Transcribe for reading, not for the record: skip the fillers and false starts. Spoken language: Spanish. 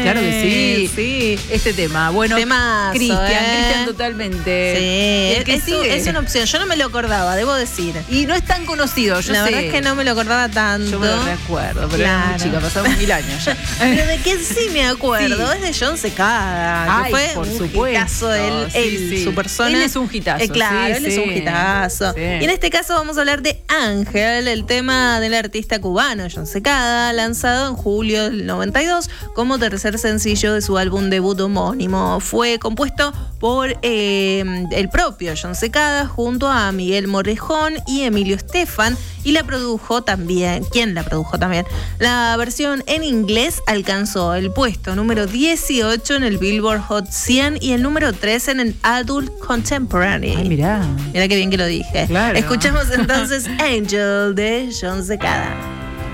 claro que sí. Sí. Este tema. Bueno, Temazo, Cristian totalmente. Sí, El que sigue. es una opción. Yo no me lo acordaba, debo decir. Y no es tan conocido, yo La sé. verdad es que no me lo acordaba tanto. Yo me lo recuerdo, pero era muy Claro. chica, pasaron 1000 años ya. Pero de que sí me acuerdo Sí. es de John Secada, Ay, que fue por un supuesto. hitazo, Sí. su persona. Él es un hitazo. Claro, sí, él es un sí. hitazo. Sí. Y en este caso vamos a hablar de Ángel, el tema del artista cubano John Secada, lanzado en julio del 92 como tercer sencillo de su álbum debut homónimo. Fue compuesto por el propio John Secada junto a Miguel Morejón y Emilio Estefan, y la produjo también. ¿Quién la produjo también? La versión en inglés alcanzó el puesto número 18 en el Billboard Hot 100 y el número 3 en el Adult Contemporary. Ay, mirá. Mirá qué bien que lo dije. Claro. Escuchamos entonces Angel de John Secada.